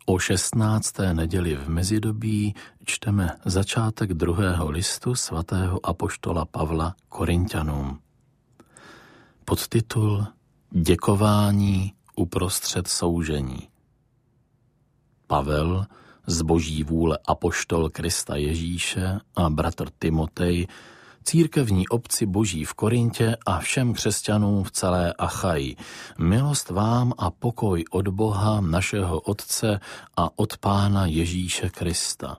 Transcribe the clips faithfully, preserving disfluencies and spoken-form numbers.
O šestnácté neděli v mezidobí čteme začátek druhého listu svatého apoštola Pavla Korinťanům. Podtitul Děkování uprostřed soužení. Pavel, z boží vůle apoštol Krista Ježíše a bratr Timotej, církevní obci boží v Korintě a všem křesťanům v celé Achaji. Milost vám a pokoj od Boha, našeho Otce a od Pána Ježíše Krista.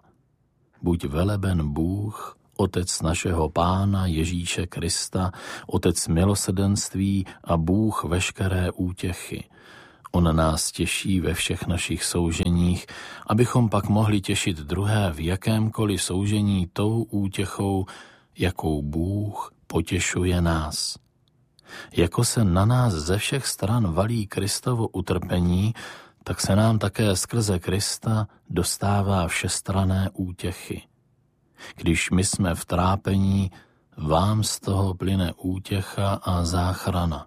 Buď veleben Bůh, Otec našeho Pána Ježíše Krista, Otec milosrdenství a Bůh veškeré útěchy. On nás těší ve všech našich souženích, abychom pak mohli těšit druhé v jakémkoliv soužení tou útěchou, jakou Bůh potěšuje nás. Jako se na nás ze všech stran valí Kristovo utrpení, tak se nám také skrze Krista dostává všestranné útěchy. Když my jsme v trápení, vám z toho plyne útěcha a záchrana.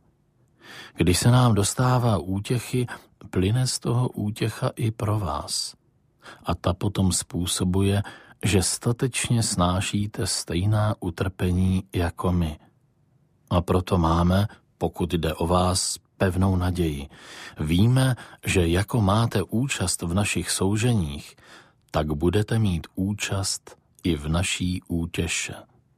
Když se nám dostává útěchy, plyne z toho útěcha i pro vás. A ta potom způsobuje, že statečně snášíte stejná utrpení jako my. A proto máme, pokud jde o vás, pevnou naději. Víme, že jako máte účast v našich souženích, tak budete mít účast i v naší útěše.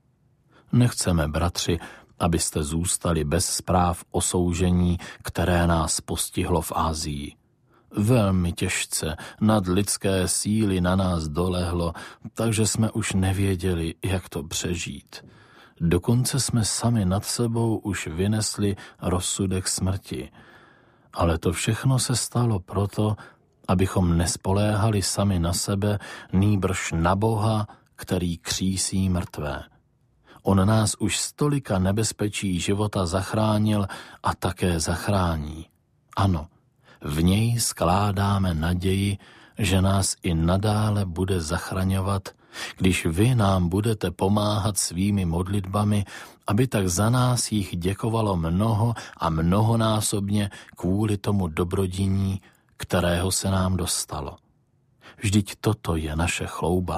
Nechceme, bratři, abyste zůstali bez zpráv o soužení, které nás postihlo v Asii. Velmi těžce nad lidské síly na nás dolehlo, takže jsme už nevěděli, jak to přežít. Dokonce jsme sami nad sebou už vynesli rozsudek smrti. Ale to všechno se stalo proto, abychom nespoléhali sami na sebe, nýbrž na Boha, který křísí mrtvé. On nás už z tolika nebezpečí života zachránil a také zachrání. Ano, v něj skládáme naději, že nás i nadále bude zachraňovat, když vy nám budete pomáhat svými modlitbami, aby tak za nás jich děkovalo mnoho a mnohonásobně kvůli tomu dobrodiní, kterého se nám dostalo. Vždyť toto je naše chlouba,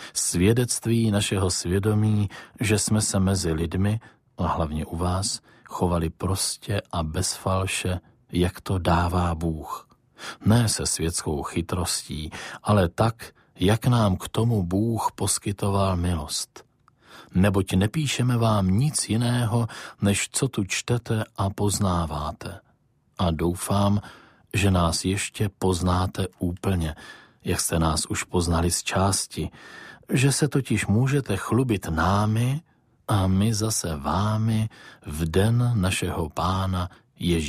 svědectví našeho svědomí, že jsme se mezi lidmi, a hlavně u vás, chovali prostě a bez falše, jak to dává Bůh. Ne se světskou chytrostí, ale tak, jak nám k tomu Bůh poskytoval milost. Neboť nepíšeme vám nic jiného, než co tu čtete a poznáváte. A doufám, že nás ještě poznáte úplně, jak jste nás už poznali z části, že se totiž můžete chlubit námi a my zase vámi v den našeho Pána Ježíše.